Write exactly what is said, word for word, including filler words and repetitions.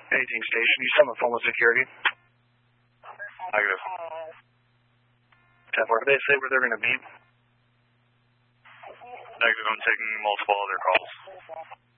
Anything station, you still on the phone with security? Negative. ten four, did they say where they're going to be? Negative, I'm taking multiple other calls.